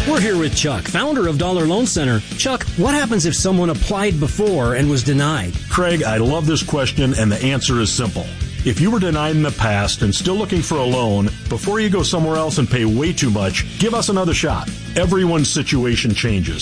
We're here with Chuck, founder of Dollar Loan Center. Chuck, what happens if someone applied before and was denied? Craig, I love this question, and the answer is simple. If you were denied in the past and still looking for a loan, before you go somewhere else and pay way too much, give us another shot. Everyone's situation changes.